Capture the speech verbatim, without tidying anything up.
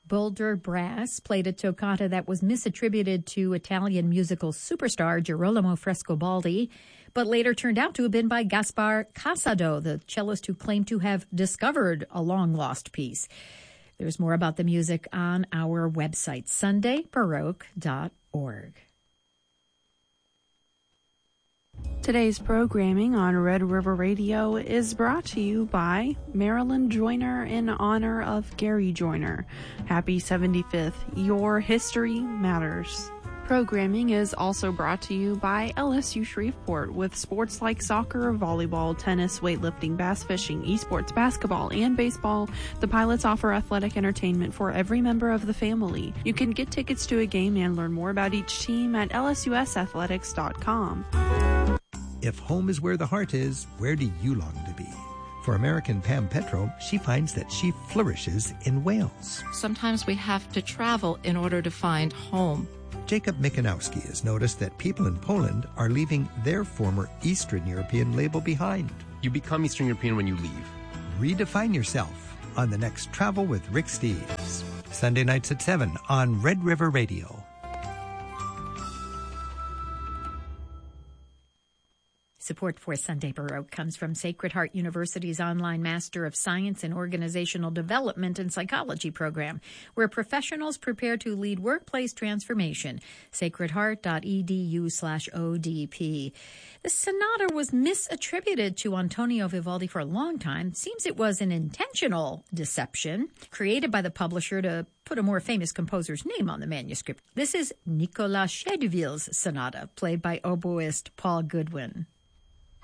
Boulder Brass played a toccata that was misattributed to Italian musical superstar Girolamo Frescobaldi, but later turned out to have been by Gaspar Casado, the cellist who claimed to have discovered a long-lost piece. There's more about the music on our website, sunday baroque dot org. Today's programming on Red River Radio is brought to you by Marilyn Joyner in honor of Gary Joyner. Happy seventy-fifth. Your history matters. Programming is also brought to you by L S U Shreveport with sports like soccer, volleyball, tennis, weightlifting, bass fishing, esports, basketball, and baseball. The Pilots offer athletic entertainment for every member of the family. You can get tickets to a game and learn more about each team at L S U S athletics dot com. If home is where the heart is, where do you long to be? For American Pam Petro, she finds that she flourishes in Wales. Sometimes we have to travel in order to find home. Jacob Mikanowski has noticed that people in Poland are leaving their former Eastern European label behind. You become Eastern European when you leave. Redefine yourself on the next Travel with Rick Steves. Sunday nights at seven on Red River Radio. Support for Sunday Baroque comes from Sacred Heart University's online Master of Science in Organizational Development and Psychology program, where professionals prepare to lead workplace transformation. sacred heart dot e d u slash O D P. The sonata was misattributed to Antonio Vivaldi for a long time. Seems it was an intentional deception created by the publisher to put a more famous composer's name on the manuscript. This is Nicolas Chedeville's sonata, played by oboist Paul Goodwin.